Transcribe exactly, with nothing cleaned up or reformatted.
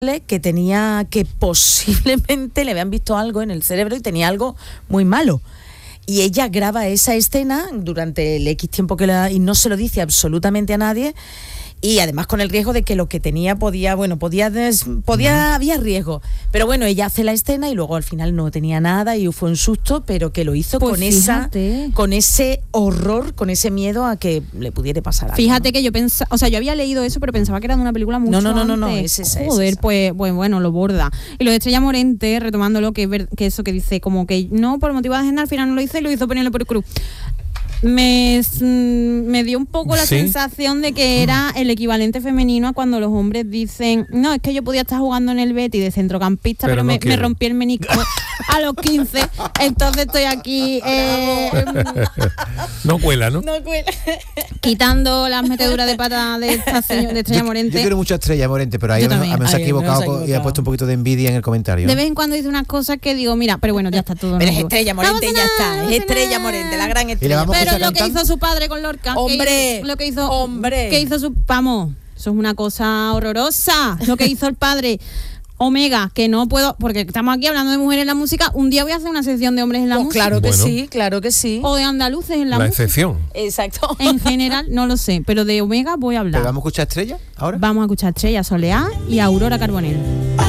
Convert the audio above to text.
que tenía, que posiblemente le habían visto algo en el cerebro y tenía algo muy malo. Y ella graba esa escena durante el X tiempo que la, y no se lo dice absolutamente a nadie. Y además con el riesgo de que lo que tenía podía, bueno, podía, des, podía no. había riesgo. Pero bueno, ella hace la escena y luego al final no tenía nada y fue un susto, pero que lo hizo pues con fíjate. esa, con ese horror, con ese miedo a que le pudiera pasar algo. Fíjate ¿no? que yo pensaba, o sea, yo había leído eso, pero pensaba que era de una película mucho No, no, no, no, antes. no, es esa, Joder, es esa. pues, pues bueno, lo borda. Y lo de Estrella Morente, retomándolo, que, ver, que eso que dice, como que no, por motivo de agenda, al final no lo hice y lo hizo Penélope Cruz. Me, me dio un poco la ¿Sí? sensación de que era el equivalente femenino a cuando los hombres dicen, no, es que yo podía estar jugando en el Betis de centrocampista, pero, pero no me, me rompí el menisco a los quince, entonces estoy aquí eh, no cuela, ¿no? No cuela. Quitando las meteduras de pata de, esta señora, de Estrella yo, Morente. Yo quiero mucho a Estrella Morente, pero ahí a mí se ha equivocado y ha puesto un poquito de envidia en el comentario. De vez en cuando dice unas cosas que digo, mira, pero bueno, ya está todo. Pero es Estrella Morente, ya está, es Estrella Morente, la gran estrella. Pero lo que hizo su padre con Lorca, hombre, que, lo que hizo, hombre, que hizo su, vamos, eso es una cosa horrorosa, lo que hizo el padre. Omega, que no puedo, porque estamos aquí hablando de mujeres en la música, un día voy a hacer una sección de hombres en la pues música. Claro que bueno. sí, claro que sí. O de andaluces en la, la música. La excepción. Exacto. En general, no lo sé, pero de Omega voy a hablar. ¿Pero vamos a escuchar Estrella ahora? Vamos a escuchar Estrella Soleá y Aurora Carbonell.